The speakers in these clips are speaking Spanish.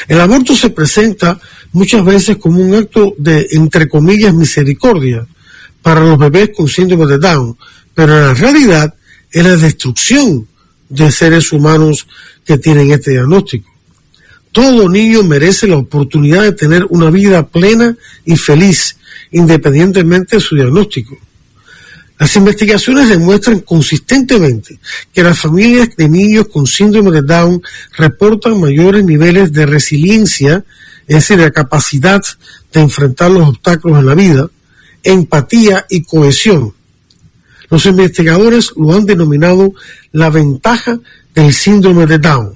El aborto se presenta muchas veces como un acto de, entre comillas, misericordia para los bebés con síndrome de Down, pero en la realidad es la destrucción de seres humanos que tienen este diagnóstico. Todo niño merece la oportunidad de tener una vida plena y feliz, independientemente de su diagnóstico. Las investigaciones demuestran consistentemente que las familias de niños con síndrome de Down reportan mayores niveles de resiliencia, es decir, la capacidad de enfrentar los obstáculos en la vida, empatía y cohesión. Los investigadores lo han denominado la ventaja del síndrome de Down.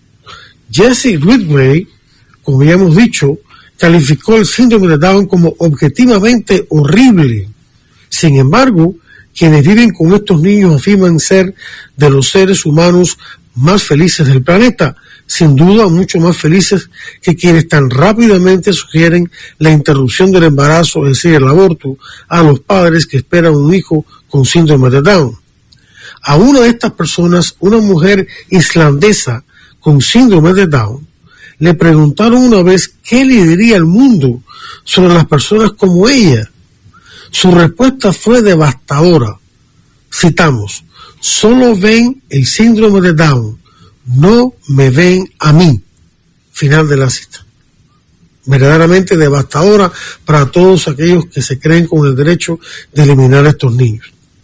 Jesse Ridgway, como ya hemos dicho, calificó el síndrome de Down como objetivamente horrible. Sin embargo, quienes viven con estos niños afirman ser de los seres humanos más felices del planeta, sin duda mucho más felices que quienes tan rápidamente sugieren la interrupción del embarazo, es decir, el aborto, a los padres que esperan un hijo con síndrome de Down. A una de estas personas, una mujer islandesa con síndrome de Down, le preguntaron una vez qué le diría al mundo sobre las personas como ella. Su respuesta fue devastadora. Citamos: solo ven el síndrome de Down, no me ven a mí. Final de la cita. Verdaderamente devastadora para todos aquellos que se creen con el derecho de eliminar a estos niños.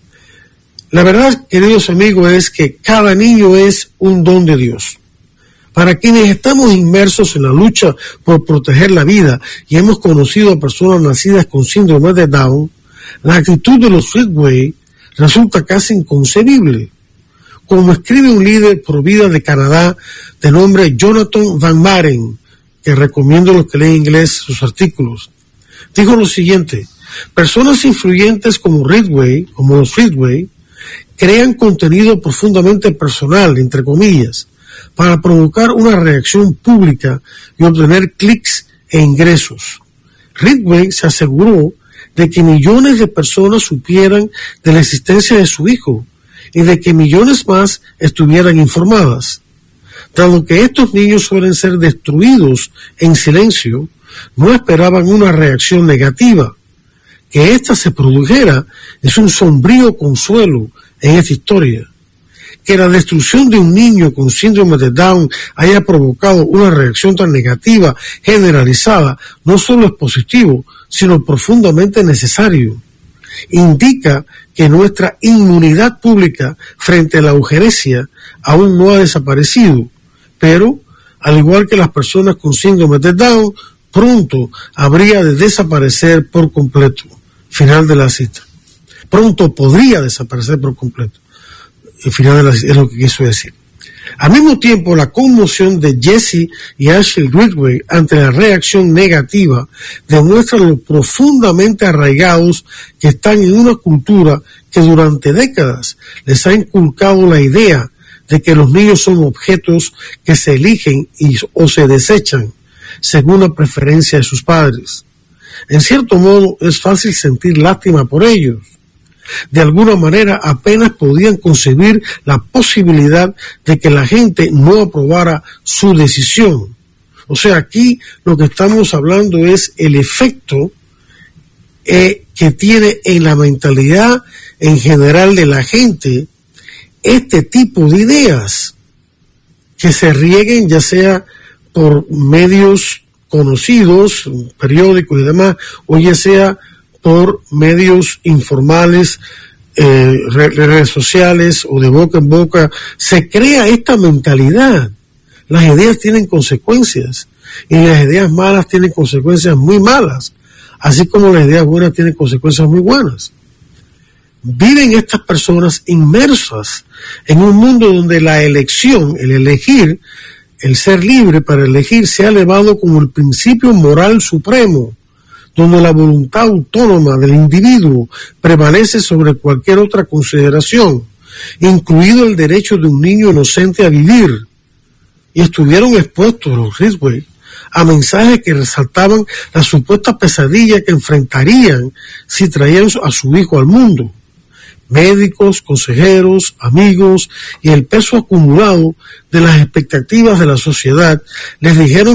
La verdad, queridos amigos, es que cada niño es un don de Dios. Para quienes estamos inmersos en la lucha por proteger la vida y hemos conocido a personas nacidas con síndrome de Down, la actitud de los Ridgway resulta casi inconcebible. Como escribe un líder pro vida de Canadá de nombre Jonathan Van Maren, que recomiendo a los que leen inglés sus artículos, dijo lo siguiente: personas influyentes como los Ridgway, crean contenido profundamente personal, entre comillas, para provocar una reacción pública y obtener clics e ingresos. Ridgway se aseguró de que millones de personas supieran de la existencia de su hijo y de que millones más estuvieran informadas. Dado que estos niños suelen ser destruidos en silencio, no esperaban una reacción negativa. Que ésta se produjera es un sombrío consuelo en esta historia. Que la destrucción de un niño con síndrome de Down haya provocado una reacción tan negativa, generalizada, no solo es positivo, sino profundamente necesario. Indica que nuestra inmunidad pública frente a la eugenesia aún no ha desaparecido, pero, al igual que las personas con síndrome de Down, pronto habría de desaparecer por completo. Final de la cita. Pronto podría desaparecer por completo. El final de la cita es lo que quiso decir. Al mismo tiempo, la conmoción de Jesse y Ashley Ridgway ante la reacción negativa demuestra lo profundamente arraigados que están en una cultura que durante décadas les ha inculcado la idea de que los niños son objetos que se eligen o se desechan según la preferencia de sus padres. En cierto modo, es fácil sentir lástima por ellos. De alguna manera apenas podían concebir la posibilidad de que la gente no aprobara su decisión. O sea, aquí lo que estamos hablando es el efecto que tiene en la mentalidad en general de la gente este tipo de ideas que se rieguen ya sea por medios conocidos, periódicos y demás, o ya sea por medios informales, redes sociales o de boca en boca. Se crea esta mentalidad. Las ideas tienen consecuencias y las ideas malas tienen consecuencias muy malas, así como las ideas buenas tienen consecuencias muy buenas. Viven estas personas inmersas en un mundo donde la elección, el elegir, el ser libre para elegir se ha elevado como el principio moral supremo, donde la voluntad autónoma del individuo prevalece sobre cualquier otra consideración, incluido el derecho de un niño inocente a vivir. Y estuvieron expuestos los Ridgway a mensajes que resaltaban la supuesta pesadilla que enfrentarían si traían a su hijo al mundo. Médicos, consejeros, amigos y el peso acumulado de las expectativas de la sociedad les dijeron